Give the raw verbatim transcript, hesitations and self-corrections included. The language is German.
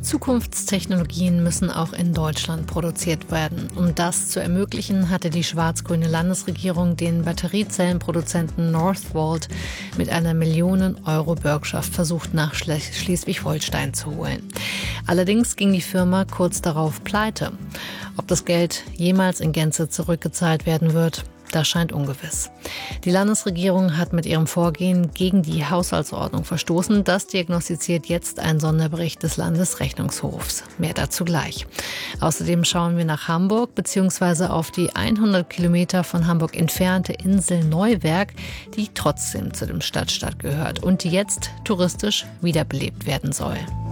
Zukunftstechnologien müssen auch in Deutschland produziert werden. Um das zu ermöglichen, hatte die schwarz-grüne Landesregierung den Batteriezellenproduzenten Northvolt mit einer Millionen-Euro-Bürgschaft versucht, nach Schleswig-Holstein zu holen. Allerdings ging die Firma kurz darauf pleite. Ob das Geld jemals in Gänze zurückgezahlt werden wird, das scheint ungewiss. Die Landesregierung hat mit ihrem Vorgehen gegen die Haushaltsordnung verstoßen. Das diagnostiziert jetzt ein Sonderbericht des Landesrechnungshofs. Mehr dazu gleich. Außerdem schauen wir nach Hamburg bzw. auf die hundert Kilometer von Hamburg entfernte Insel Neuwerk, die trotzdem zu dem Stadtstaat gehört und die jetzt touristisch wiederbelebt werden soll.